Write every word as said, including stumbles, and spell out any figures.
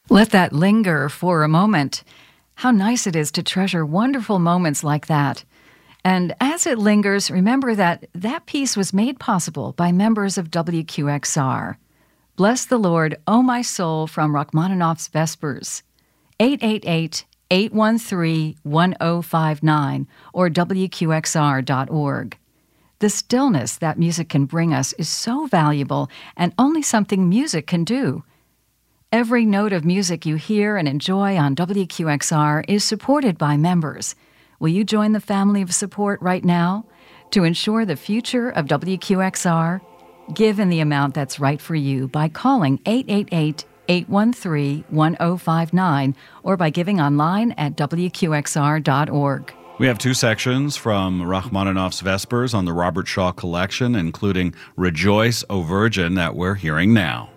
Let that linger for a moment. How nice it is to treasure wonderful moments like that. And as it lingers, remember that that piece was made possible by members of W Q X R. Bless the Lord, O my soul, from Rachmaninoff's Vespers. eight eight eight, eight one three, one zero five nine or W Q X R dot org. The stillness that music can bring us is so valuable and only something music can do. Every note of music you hear and enjoy on W Q X R is supported by members. Will you join the family of support right now? To ensure the future of W Q X R, give in the amount that's right for you by calling eight eight eight, eight one three, one zero five nine or by giving online at W Q X R dot org. We have two sections from Rachmaninoff's Vespers on the Robert Shaw Collection, including Rejoice, O Virgin, that we're hearing now.